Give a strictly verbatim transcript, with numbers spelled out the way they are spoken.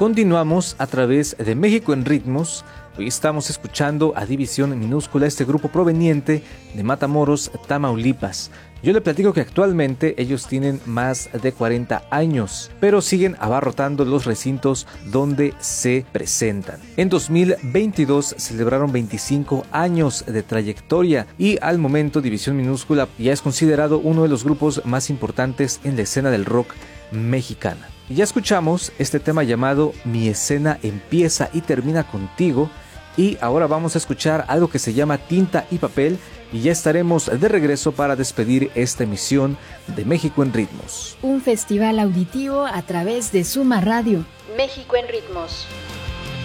Continuamos a través de México en Ritmos. Hoy estamos escuchando a División Minúscula, este grupo proveniente de Matamoros, Tamaulipas. Yo le platico que actualmente ellos tienen más de cuarenta años, pero siguen abarrotando los recintos donde se presentan. En dos mil veintidós celebraron veinticinco años de trayectoria y al momento División Minúscula ya es considerado uno de los grupos más importantes en la escena del rock mexicana. Y ya escuchamos este tema llamado Mi escena empieza y termina contigo, y ahora vamos a escuchar algo que se llama Tinta y Papel, y ya estaremos de regreso para despedir esta emisión de México en Ritmos. Un festival auditivo a través de Suma Radio. México en Ritmos.